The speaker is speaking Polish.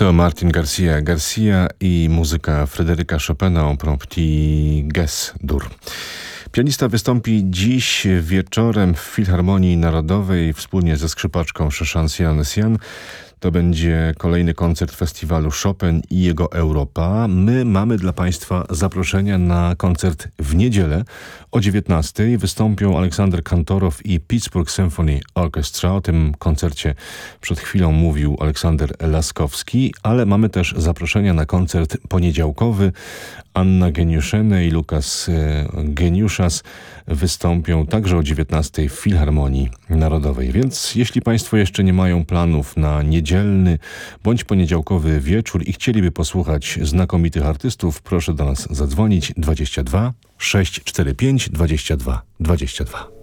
To Martin Garcia i muzyka Fryderyka Chopina en Petit Gess-dur. Pianista wystąpi dziś wieczorem w Filharmonii Narodowej wspólnie ze skrzypaczką Szeszansy Janesian. To będzie kolejny koncert festiwalu Chopin i jego Europa. My mamy dla Państwa zaproszenia na koncert w niedzielę o 19:00. Wystąpią Aleksander Kantorow i Pittsburgh Symphony Orchestra. O tym koncercie przed chwilą mówił Aleksander Laskowski, ale mamy też zaproszenia na koncert poniedziałkowy. Anna Geniuszene i Lukas Geniuszas wystąpią także o 19:00 w Filharmonii Narodowej. Więc jeśli Państwo jeszcze nie mają planów na niedzielny bądź poniedziałkowy wieczór i chcieliby posłuchać znakomitych artystów, proszę do nas zadzwonić 22 645 22 22.